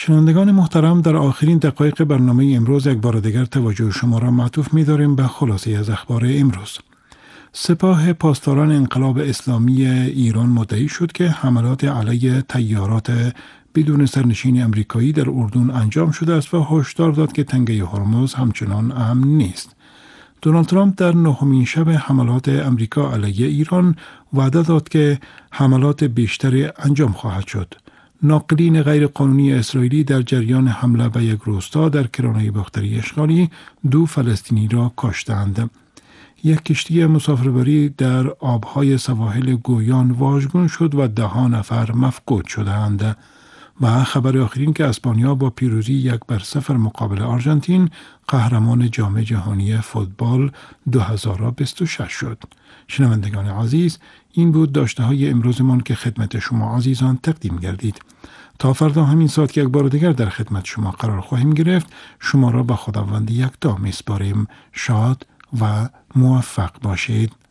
شنوندگان محترم، در آخرین دقایق برنامه امروز یک بار دیگر توجه شما را معطوف می‌داریم به خلاصه از اخبار امروز. سپاه پاسداران انقلاب اسلامی ایران مدعی شد که حملات علیه طیارات بدون سرنشین امریکایی در اردن انجام شده است و هشدار داد که تنگه هرمز همچنان امن نیست. دونالد ترامپ در نهمین شب حملات امریکا علیه ایران وعده داد که حملات بیشتری انجام خواهد شد. ناقلین غیرقانونی اسرائیلی در جریان حمله به یک روستا در کرانه باختری اشغالی 2 فلسطینی را کشتند. یک کشتی مسافربری در آبهای سواحل گویان واژگون شد و 10 نفر مفقود شدند. و خبر آخرین که اسپانیا با پیروزی 1-0 مقابل آرژانتین قهرمان جام جهانی فوتبال 2026 شد. شنوندگان عزیز، این بود داشته های امروزمان که خدمت شما عزیزان تقدیم گردید. تا فردا همین ساعت که یک بار دیگر در خدمت شما قرار خواهیم گرفت، شما را به خداوند یکتا میسپاریم. شاد و موفق باشید.